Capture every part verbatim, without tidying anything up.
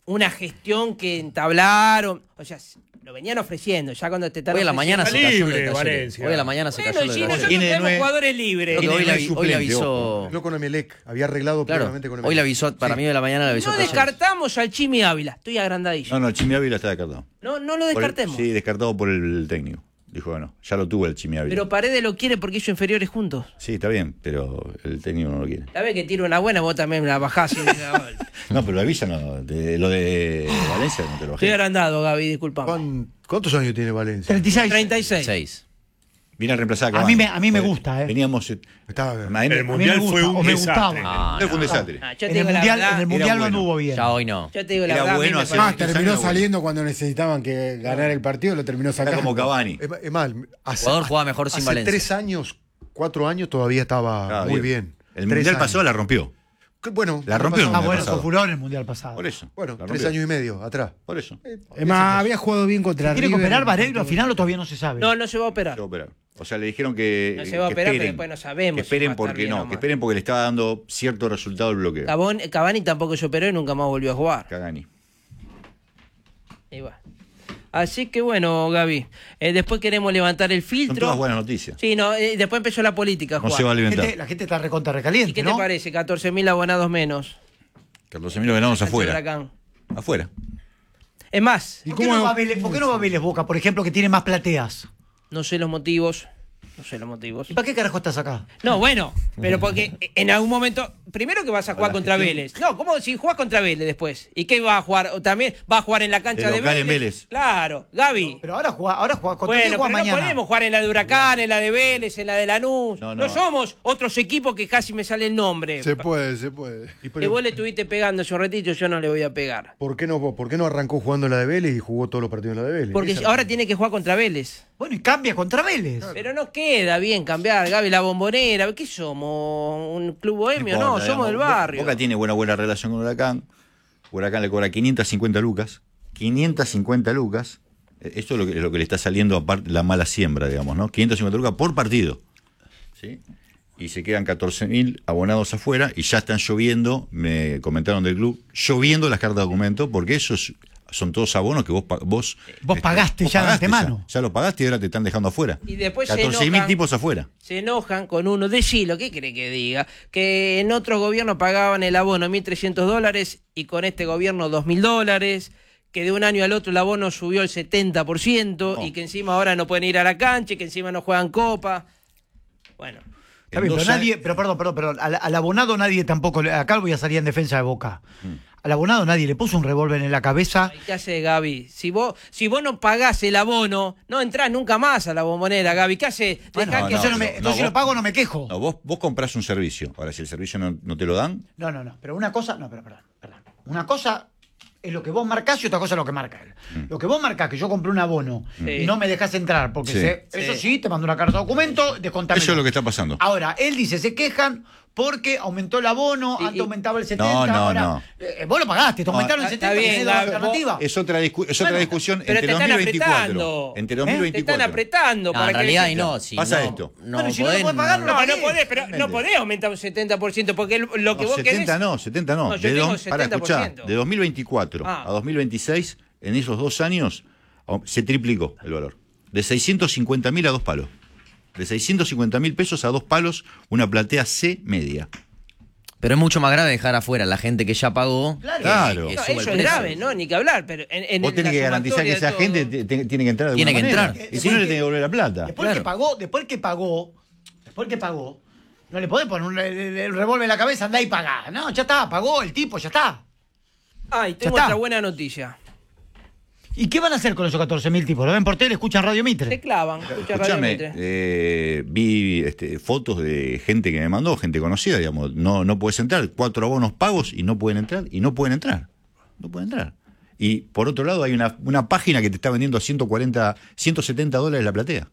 una gestión que entablaron, o sea, lo venían ofreciendo, ya cuando te están Hoy a la mañana se cayó libre, lo de Valencia. Hoy a la mañana se Bueno, cayó lo si de nosotros Talleres. tenemos nueve- jugadores libres. Creo que hoy, le, avi- hoy le suplente, avisó. ojo. Habló con Emelec, había arreglado Claro, plenamente con Emelec. hoy le avisó, para Sí. mí de la mañana le avisó. No Talleres. descartamos al Chimi Ávila, estoy agrandadillo. No, no, el Chimi Ávila está descartado. No, no lo Por el- descartemos. sí, descartado por el técnico. Dijo, bueno, ya lo tuvo el Chimi Ávila. Pero Paredes lo quiere porque hizo inferiores juntos. Sí, está bien, pero el técnico no lo quiere. La vez que tira una buena, vos también la bajás. Y No, pero la Villa no. De, lo de Valencia no te lo estoy bajé. agrandado, Gaby, disculpame. ¿Cuán- ¿Cuántos años tiene Valencia? treinta y seis. treinta y seis. Seis. Viene a reemplazar a A Cavani. mí me- a mí me Porque gusta, eh. Veníamos. eh, Estaba- ma- El en- Mundial gusta, fue o un me desastre. gustaba. Ah, fue un no. desastre. Ah, yo te En el digo la mundial, verdad, en el mundial no bueno. anduvo bien. Ya hoy no. yo te digo la Era verdad, a mí bueno me hacer- parece- Más, terminó Bueno. saliendo cuando necesitaban que ganar el partido, lo terminó Era sacando. como Cavani. Es, es mal. Hace, Jugador jugaba mejor sin hace Valencia. tres años, cuatro años todavía estaba Estaba muy bien. El Tres Mundial años. pasado la rompió. Que, Bueno, La el rompió el Ah, Mundial bueno, pasado. fue furor el mundial pasado. Por eso. Bueno, la tres rompió. años y medio atrás. Por eso. Es más, había jugado bien contra ¿Tiene que River. operar Vareiro al final o todavía no se sabe? No, no se va a operar. Se va a operar. O sea, le dijeron que. No se va a que operar, pero esperen, después no sabemos Que si va a esperen estar porque bien o no, mal. que esperen porque le estaba dando cierto resultado el bloqueo. Cabón- Cavani tampoco se operó y nunca más volvió a jugar. Cagani. Y bueno. Así que bueno, Gaby. eh, después queremos levantar el Son filtro. todas buenas noticias. Sí, no, eh, después empezó la política, No Juan. se va a La alimentar. gente, la gente está recontra recaliente, ¿Y qué ¿no? te parece? catorce mil abonados menos. catorce mil venados Cancha de afuera. Huracán. Afuera. Es más, ¿Por qué, no va Vélez, ¿Por qué no va Vélez Boca, por ejemplo, que tiene más plateas? no sé los motivos. No sé los motivos. ¿Y para qué carajo estás acá? No, bueno, pero porque en algún momento, primero que vas a jugar contra Vélez. No, ¿cómo si jugás contra Vélez después? ¿Y qué va a jugar? ¿O también va a jugar en la cancha De de, local Vélez? en Vélez. Claro, Gaby. Pero ahora juega, ahora juega contra Bueno, quién pero juega no mañana. podemos jugar en la de Huracán, en la de Vélez, en la de Lanús. No, No, no. somos otros equipos que casi me sale el nombre. Se puede, se puede. ¿Y Que pero, vos le estuviste pegando hace un ratito, yo no le voy a pegar. ¿por, qué no, ¿Por qué no arrancó jugando en la de Vélez y jugó todos los partidos en la de Vélez? Porque Esa- ahora tiene que jugar contra Vélez. Bueno, y cambia contra Vélez. Pero no queda bien cambiar, Gaby, la bombonera. ¿Qué somos? ¿Un club bohemio? No, importa, somos digamos. del barrio. Boca tiene buena buena relación con Huracán. Huracán le cobra quinientas cincuenta lucas. quinientas cincuenta lucas. Eh, Esto es lo que, lo que le está saliendo aparte la mala siembra, digamos, ¿no? quinientas cincuenta lucas por partido. ¿Sí? Y se quedan catorce mil abonados afuera y ya están lloviendo, me comentaron del club, lloviendo las cartas de documento, porque esos son todos abonos que vos pa- vos, Vos pagaste ya de antemano. Ya, ya lo pagaste y ahora te están dejando afuera. Y después se catorce mil enojan. tipos afuera. Se enojan con uno. Decilo, ¿qué cree que diga? Que en otros gobiernos pagaban el abono mil trescientos dólares y con este gobierno dos mil dólares. Que de un año al otro el abono subió el setenta por ciento No. y que encima ahora no pueden ir a la cancha y que encima no juegan copa. Bueno, Está En bien, dos pero años- nadie, pero perdón, perdón, perdón, al, al abonado nadie tampoco, le- acá voy a salir en defensa de Boca. Al abonado nadie le puso un revólver en la cabeza. ¿y ¿qué hace Gaby? Si vos, si vos no pagás el abono, no entrás nunca más a la bombonera, Gaby. ¿Qué hace? Bueno, Dejá no, que entonces no, no me- no, entonces vos- lo pago, no me quejo. No, vos, vos comprás un servicio. Ahora, si el servicio no, no te lo dan, No, no, no. Pero una cosa, no, pero perdón, perdón. Una cosa es lo que vos marcás y otra cosa es lo que marca él. Lo que vos marcás, que yo compré un abono Sí. y no me dejás entrar, porque Sí. se- Sí. eso sí, te mando una carta de documento, descontame. eso es lo que está pasando. Ahora, él dice, se quejan porque aumentó el abono, Y- antes y- aumentaba el setenta, No, no, ahora, no. eh, vos lo pagaste, te No, aumentaron el está setenta, bien, tenés la Gaby, alternativa. Es otra, discu- es otra Bueno, discusión pero entre te están dos mil veinticuatro. apretando. Entre ¿Eh? dos mil Te veinticuatro. están apretando. No, para en que realidad le- y no. Si Pasa no, esto. No, Bueno, si no lo podés, podés pagar, no lo No, no pagué. podés, pero no podés aumentar un setenta por ciento porque lo lo que No, vos setenta querés... no, setenta no. No, yo de tengo dos- para setenta por ciento. escuchar, de dos mil veinticuatro Ah. a dos mil veintiséis, en esos dos años, au- se triplicó el valor. De seiscientos cincuenta mil a dos palos. De seiscientos cincuenta mil pesos a dos palos, una platea C media. Pero es mucho más grave dejar afuera a la gente que ya pagó. Claro. Claro. que No, suba eso el es precio. grave, ¿no? Ni que hablar, pero en, en Vos la tenés que garantizar que sumatoria esa de todo- gente te- te- tiene que entrar de Tiene alguna que manera. entrar. Y si no, le tiene que devolver la plata. Después Claro. que pagó, después que pagó, después que pagó, no le podés poner un, el, el- el revólver en la cabeza, andá y pagá. No, ya está, pagó el tipo, ya está. Ay, tengo está. otra buena noticia. ¿Y qué van a hacer con esos catorce mil tipos? ¿Lo ven por tele? ¿Escuchan Radio Se Mitre? clavan, escucha Radio Escúchame, Mitre. eh, vi este, fotos de gente que me mandó, gente conocida, digamos, no, no puedes entrar, cuatro abonos pagos y no pueden entrar, y no pueden entrar, no pueden entrar. Y por otro lado hay una, una página que te está vendiendo a ciento cuarenta, ciento setenta dólares la platea.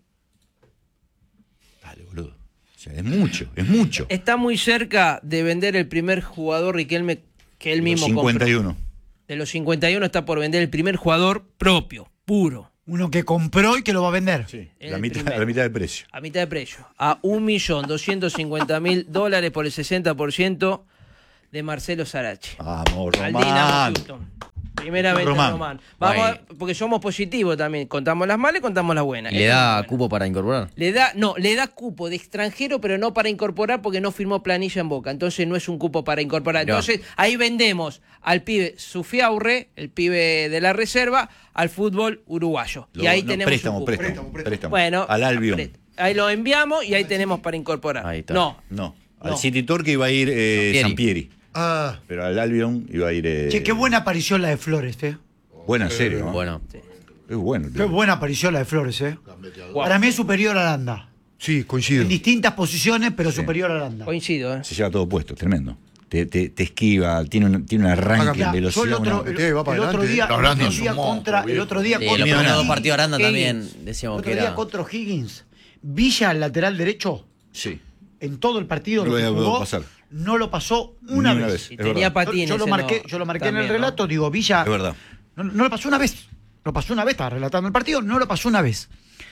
Dale, boludo. O sea, es mucho, es mucho. Está muy cerca de vender el primer jugador Riquelme que él mismo cincuenta y compró. uno. De los cincuenta y uno está por vender el primer jugador propio, puro, Uno que compró y que lo va a vender. Sí, El la mitad, primero. la mitad del precio. a mitad de precio, a un millón doscientos cincuenta mil dólares por el sesenta por ciento de Marcelo Sarache. Vamos, Al Dinamo Román. Houston. Primeramente Román. Román. Vamos a- Bueno. porque somos positivos también. Contamos las malas y contamos las buenas. ¿Y le Esta es la da buena. cupo para incorporar? Le da, no, le da cupo de extranjero, pero no para incorporar porque no firmó planilla en Boca. Entonces no es un cupo para incorporar. No. Entonces ahí vendemos al pibe Sufiaurre, el pibe de la reserva, al fútbol uruguayo. Lo- y ahí no, tenemos préstamo, un cupo. préstamo, préstamo. Bueno, Al Albion. apre- ahí lo enviamos y ahí tenemos para incorporar. Ahí está. No, No, al No. City Torque iba a ir eh, Sampieri. Sampieri. Ah, Pero al Albion iba a ir. Eh, Che, qué buena aparición la de Flores, eh. Buena, en serio. ¿no? Bueno. Es bueno. Qué buena aparición la de Flores, eh. Para mí es superior a Aranda. sí, coincido. En distintas posiciones, pero superior a Aranda. coincido. ¿eh? Se lleva todo puesto, tremendo. Te, te, te esquiva, tiene un, tiene un arranque Ya, en velocidad. yo el otro, una- el, Usted va para el otro adelante, día, eh. el Aranda otro es un día monstruo, contra, el viejo. otro día Sí, contra los primeros dos Higgins, partidos Aranda también el decíamos otro que día era. contra Higgins, Villa, el lateral derecho, Sí. en todo el partido No lo lo que había jugó, pasar. no lo pasó una Ni una vez. vez. Y es tenía verdad. patines. Yo lo en marqué, lo- yo lo marqué en también, el relato, ¿no? digo, Villa. Es verdad. No, no lo pasó una vez. Lo pasó una vez, estaba relatando el partido, no lo pasó una vez.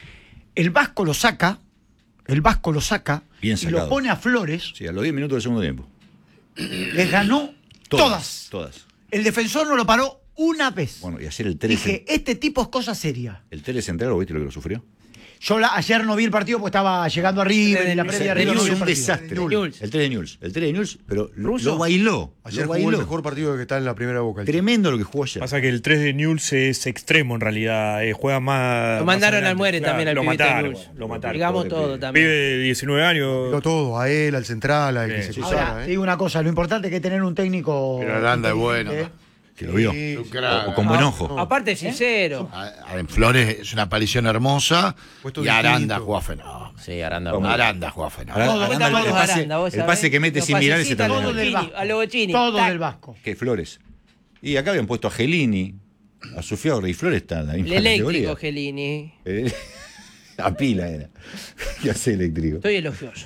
El Vasco lo saca, el Vasco lo saca Bien y lo sacado. pone a Flores, Sí, a los diez minutos del segundo tiempo. les ganó todas. Todas. El defensor no lo paró una vez. Bueno, y ayer el tres. Dije, este tipo es cosa seria. El Tere Central, ¿lo viste lo que lo sufrió? Yo la- ayer no vi el partido porque estaba llegando arriba De- y la de- previa de arriba no es vi el un partido. desastre. Newell's. El tres de Newell's. El tres de Newell's, pero lo, ¿Ruso? lo bailó. Ayer lo jugó el bailó. mejor partido que está en la primera Boca. el Tremendo lo que jugó ayer. Pasa que el tres de Newell's es extremo en realidad, eh, juega más. Lo más mandaron adelante. al muere Claro, también al lo pibete de mataron, Newell's. lo mataron. Digamos pobre todo pibe. también. Pibe de diecinueve años. Tiró todo, a él, al central, al que Sí. se Ahora, pisara. te ¿eh? digo una cosa, lo importante es que tener un técnico. Pero Aranda es inteligente, bueno. ¿eh? Que lo vio. Sí, Un sí. crack. O, o con buen ojo. Aparte, sincero. A- a- En Flores es una aparición hermosa. Puesto Y Aranda distinto. juega fenómeno. Sí, Aranda. Vamos. Aranda juega fenómeno. Aranda- Todo, Aranda, todo el, de pase, Aranda, vos el sabés. pase que mete Los sin mirar ese pasecitos también. todo del Bocchini, Vasco. a lo Bocchini. Todo Tac. del Vasco. Que Flores. Y acá habían puesto a Gelini, a Sufiaurre y Flores está en la El misma eléctrico, categoría. Gelini. Eh, La pila era. ¿Qué hace eléctrico? Estoy elogioso.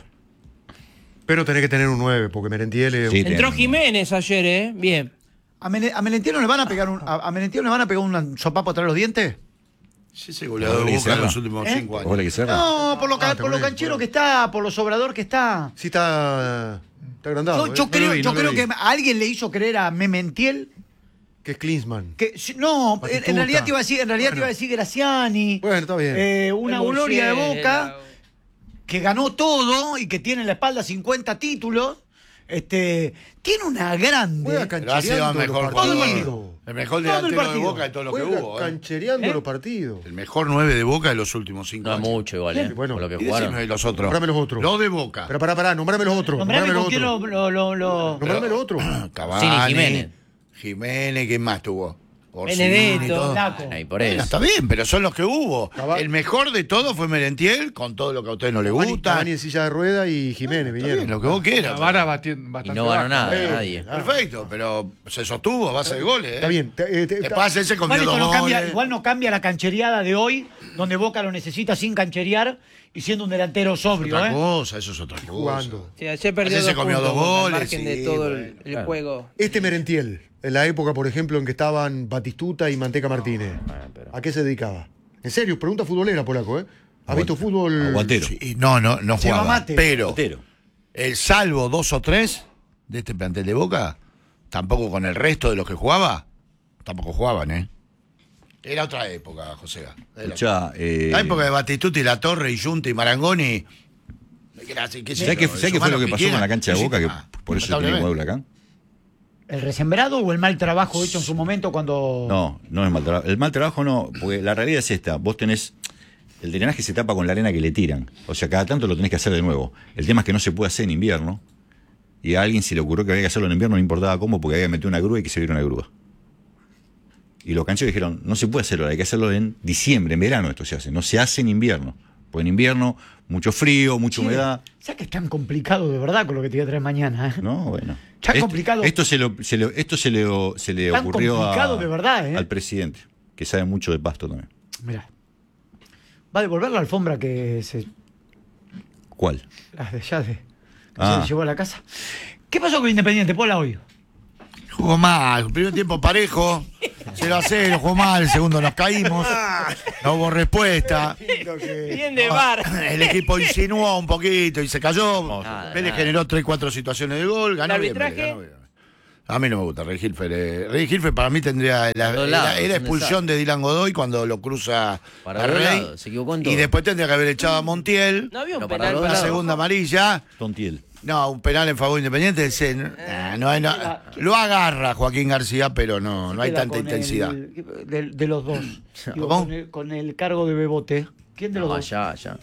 Pero tenés que tener un nueve, porque Merentiel es Sí, un- Entró Bien. Jiménez ayer, ¿eh? Bien. ¿A, Mene- a Melentiano le van a pegar un, a, a Melentiano le van a pegar un sopapo atrás de los dientes? Sí, ese goleador Ahora de que Boca en cerra. los últimos ¿Eh? cinco años. Ahora que cerra. No, por lo, ca- Ah, por lo también, canchero bueno. que está, por lo sobrador que está. Sí, está, está agrandado. Yo, yo ¿eh? No creo, lo vi, yo no lo creo vi. que a alguien le hizo creer a Mementiel Que es Klinsmann. que si- no, en, Batistuta. en realidad te iba a decir, en realidad te Bueno. iba a decir Graciani. Bueno, está bien. Eh, una El gloria de Murciélago. Boca que ganó todo y que tiene en la espalda cincuenta títulos. Este, tiene una grande. Juega Pero ha sido canchereando el mejor los Todo el jugador. partido. El mejor Todo el delantero de partido. Boca de todo lo que Juega hubo. ¿eh? canchereando ¿Eh? los partidos. El mejor nueve de Boca de los últimos cinco No es años. mucho igual, ¿eh? Bueno. Por lo que Y jugaron. decime los otros. Nombrame los otros. Los de Boca. Pero pará, pará, nombrame los otros. Nombrame Nombrame con los quién otros. lo, lo, lo, lo- Nombrame los otros. Cavani, Cini, Jiménez. Jiménez, ¿quién más tuvo? Orsini, Benedetto, todo. Flaco. Ahí por Bueno, eso. está bien, pero son los que hubo. Cava- El mejor de todos fue Merentiel, con todo lo que a ustedes no les Cavani- gusta. Cavani en silla de rueda y Jiménez Está bien, vinieron. lo que vos quieras. Vara bati- Y bastante no ganó baja. nada, Eh, nadie. Perfecto, pero se sostuvo a base de goles. ¿eh? Está bien. te- eh, te- Después ese comió Igual, dos esto no cambia, goles. igual no cambia la canchereada de hoy, donde Boca lo necesita sin cancherear y siendo un delantero sobrio, Otra ¿eh? cosa, eso es otra cosa. jugando. Sí, ayer perdió Ayer se dos comió puntos, dos al goles, margen de sí, todo el, bueno, el claro. juego. Este Merentiel, en la época, por ejemplo, en que estaban Batistuta y Manteca Martínez, ¿a qué se dedicaba? En serio, pregunta futbolera, polaco, ¿eh? ¿Has visto fútbol? Aguantero. Sí, no, no, no Lleva jugaba. mate. Pero Aguantero. el salvo dos o tres de este plantel de Boca, tampoco con el resto de los que jugaba, tampoco jugaban, ¿eh? Era otra época, José. Era otra. Escuchá, eh, La época de Batistuta y La Torre y Junta y Marangoni. Era así, qué sé ¿sabés yo, qué, sabés qué sumá fue lo los que pasó quieran, con la cancha de no Boca? Que existe más. por eso tiene Lamentablemente. Huracán. ¿El resembrado o el mal trabajo hecho en su momento cuando. No, no es mal trabajo. El mal trabajo no, porque la realidad es esta. Vos tenés. El drenaje se tapa con la arena que le tiran. O sea, cada tanto lo tenés que hacer de nuevo. El tema es que no se puede hacer en invierno. Y a alguien se le ocurrió que había que hacerlo en invierno, no importaba cómo, porque había que meter una grúa y que se viera una grúa. Y los cancheros dijeron, no se puede hacerlo, hay que hacerlo en diciembre, en verano esto se hace. No se hace en invierno. Porque en invierno, mucho frío, mucha Che, humedad. ¿sabes que es tan complicado de verdad con lo que te voy a traer mañana? ¿eh? No, bueno. Ya Esto- complicado. Esto se, lo, se, lo- esto se le, se le Tan ocurrió a- complicado de verdad, ¿eh? al presidente, que sabe mucho de pasto también. Mirá. Va a devolver la alfombra que se. ¿Cuál? Las de allá de. Que Ah. se llevó a la casa. ¿Qué pasó con Independiente? Pola hoy. Jugó mal, primer tiempo parejo, cero a cero, jugó mal, el segundo nos caímos, no hubo respuesta. Bien de bar. El equipo insinuó un poquito y se cayó. Nada, Vélez nada. generó tres, cuatro situaciones de gol, ganó ¿El bien. Vélez, arbitraje? ganó bien. A mí no me gusta, Rey Hilfer. Eh, Rey Hilfer para mí tendría. La, Por todos era, lados, era un expulsión de Dylan Godoy cuando lo cruza Para a los Rey. lados, se equivocó en todo. Y después tendría que haber echado a Montiel. No había un No, para penal los La para lados. segunda amarilla. Tontiel. No, un penal en favor de Independiente. Ese, nah, no, hay- no- lo agarra Joaquín García, pero no, no hay Queda tanta con intensidad. el- de, de los dos. Digo, ¿Cómo? con, el, con el cargo de Bebote. ¿Quién de los No, dos? allá, allá.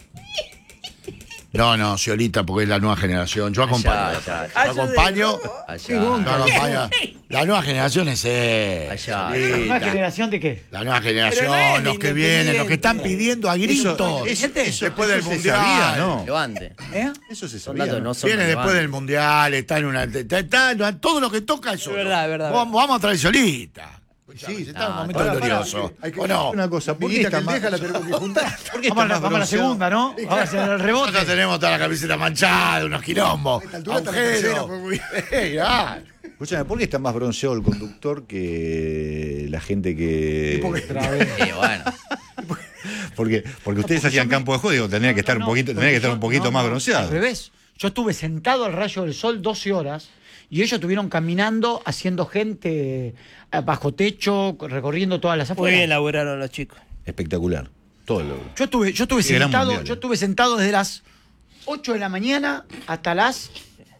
No, no, Sciolita, porque es la nueva generación. Yo acompaño. Allá, Yo acompaño. allá. Yo acompaño. La nueva generación es él. Allá. ¿Una Sciolita. generación de qué? La nueva generación, Pero no es los que Independiente. vienen, los que están pidiendo a gritos. Eso- eso- después del eso se mundial. sabía, ¿no? Levante. ¿Eh? Eso se Son sabía. datos, ¿no? no son Viene después del relevantes. mundial, está en una. Está, está- todo lo que toca es oro. Es verdad, es verdad, Vamos, vamos a traer Solita. Sí, está en un no, momento pará, glorioso. Hay que- ¿O no? Una cosa, ¿por qué Miguita, está que más- deja la tenemos que juntar. ¿Por qué está Vamos a la, más vamos a la bronceado? segunda, ¿no? Vamos a hacer el rebote. Nosotros tenemos toda la camiseta manchada, unos quilombos. A esta altura está la tercera, Agujeros. fue muy- Eh, ah. Escúchame, ¿por qué está más bronceado el conductor que la gente que. Y bueno. Porque, porque ustedes hacían campo de juego, digo, tendría que estar un No, poquito, tendría que estar un yo- poquito no, más no, bronceado. Al revés. Yo estuve sentado al rayo del sol doce horas y ellos estuvieron caminando, haciendo gente eh, bajo techo, recorriendo todas las Muy afueras. bien laburaron los chicos. Espectacular. Todo lo. Yo estuve, yo estuve Qué gran sentado, mundial, yo eh. estuve sentado desde las ocho de la mañana hasta las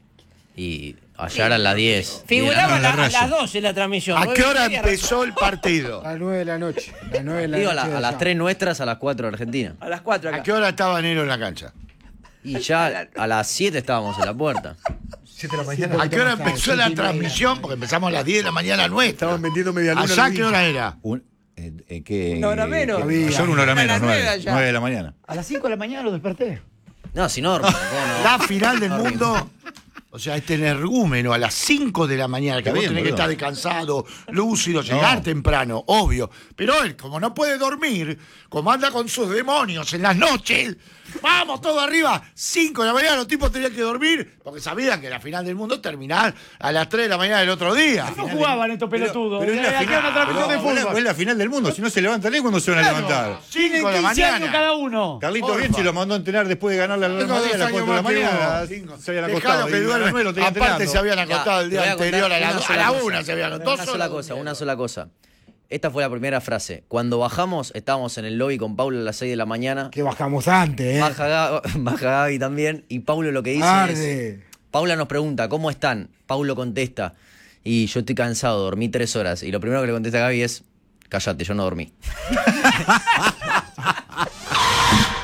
Y allá eran las diez. Figuraba en la la- a raya. las doce la transmisión. ¿A nueve qué y hora media, empezó el partido? A las nueve de la noche. A las nueve de la Digo, a, noche la- de a las allá. tres nuestras, a las cuatro de Argentina. A las cuatro ¿A acá. qué hora estaba Nero en la cancha? Y ya a las siete estábamos en la puerta. siete de la mañana. ¿A qué hora empezó la transmisión? Porque empezamos a las diez de la mañana nuestra. Estaban vendiendo media luna. ¿Allá al qué hora era? Un, eh, eh, que, Una hora menos. que- Había. son una hora A menos, las nueve nueve, allá. nueve de la mañana. a las cinco de la mañana lo desperté. No, si no, hermano, ¿cómo no? La final del mundo. O sea, este energúmeno a las cinco de la mañana, que Está vos bien, tenés que boludo. estar descansado, lúcido, llegar No. temprano, obvio. Pero él, como no puede dormir, como anda con sus demonios en las noches, vamos todo arriba, cinco de la mañana, los tipos tenían que dormir, porque sabían que la final del mundo terminaba a las tres de la mañana del otro día. No jugaban estos pelotudos. Pero es la Aquí final, una transmisión de pero es la- fútbol. es la final del mundo. Si no se levantan, ¿eh? ¿Cuándo se van a levantar? Cinco de la quince años mañana. cada uno. Carlito Porfa. Bianchi lo mandó a entrenar después de ganarle al Real Tengo Madrid a dos las años cuatro de la más que mañana. vos. Cinco. Se habían Dejalo acostado. que y a las duerme. nueve lo tenían Aparte entrenando. se habían acostado el te voy día a contar anterior a la, una a sola la cosa. una, se habían acostado. Una sola cosa, una sola cosa. Esta fue la primera frase. Cuando bajamos, estábamos en el lobby con Paulo a las seis de la mañana. Que bajamos antes, ¿eh? Baja, Ga- baja Gaby también. Y Paulo lo que dice es... Arde. Paula nos pregunta, ¿cómo están? Paulo contesta, y yo estoy cansado, dormí tres horas. Y lo primero que le contesta a Gaby es, cállate, yo no dormí.